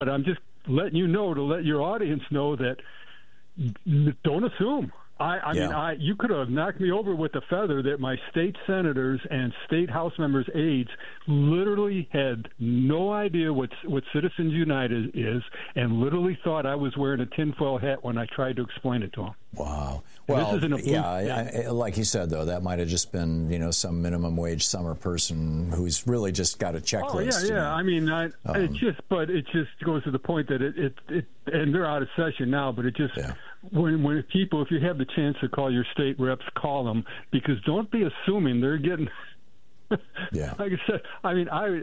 But I'm just letting you know, to let your audience know that don't assume. I mean, you could have knocked me over with a feather that my state senators and state House members' aides literally had no idea what Citizens United is, and literally thought I was wearing a tinfoil hat when I tried to explain it to them. Wow. Well, this isn't like you said, though, that might have just been, some minimum wage summer person who's really just got a checklist. Oh, yeah. I mean, it just goes to the point that it and they're out of session now, but it just when people, if you have the chance to call your state reps, call them, because don't be assuming they're getting. Yeah. Like I said, I mean, I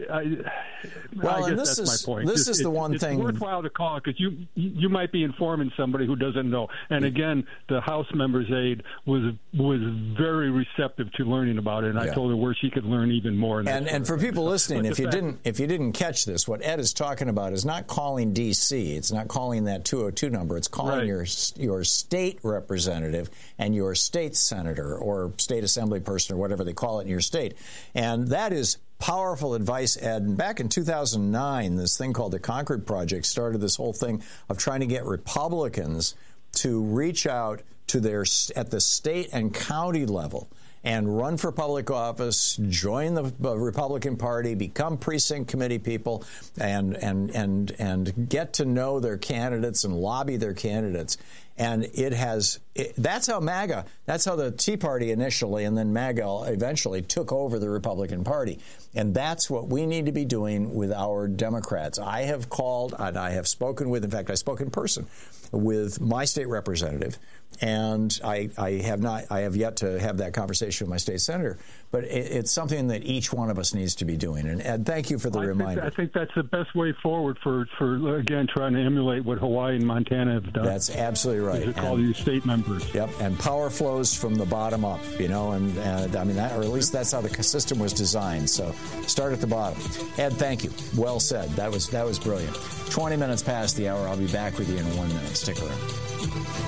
guess that's my point. This is the one thing. It's worthwhile to call, because you might be informing somebody who doesn't know. And again, the House member's aide was very receptive to learning about it, and I told her where she could learn even more. And for people listening, if you didn't catch this, what Ed is talking about is not calling D.C. It's not calling that 202 number. It's calling your state representative and your state senator or state assembly person or whatever they call it in your state. And that is powerful advice, Ed. And back in 2009, this thing called the Concord Project started this whole thing of trying to get Republicans to reach out to at the state and county level and run for public office, join the Republican Party, become precinct committee people, and get to know their candidates and lobby their candidates. And that's how the Tea Party initially, and then MAGA eventually took over the Republican Party. And that's what we need to be doing with our Democrats. I have called and I have spoken with, in fact, I spoke in person with my state representative, and I have yet to have that conversation with my state senator. But it's something that each one of us needs to be doing. And Ed, thank you for the reminder. I think that's the best way forward for again, trying to emulate what Hawaii and Montana have done. That's absolutely right. To call you state members. Yep, and power flows from the bottom up, and I mean, or at least that's how the system was designed. So start at the bottom. Ed, thank you. Well said. That was brilliant. 20 minutes past the hour. I'll be back with you in 1 minute. Stick around.